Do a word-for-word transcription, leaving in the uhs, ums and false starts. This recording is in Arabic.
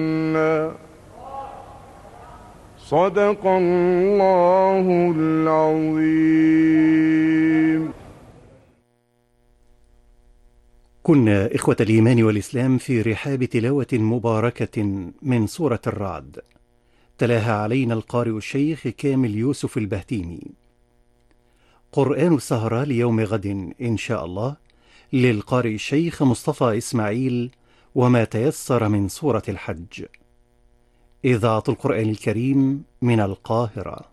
صدق الله العظيم. كنا إخوة الإيمان والإسلام في رحاب تلاوة مباركة من سورة الرعد، تلاها علينا القارئ الشيخ كامل يوسف البهتيمي. قرآن السهرة ليوم غد إن شاء الله للقارئ الشيخ مصطفى إسماعيل، وما تيسر من سورة الحج. إذاعة القرآن الكريم من القاهرة.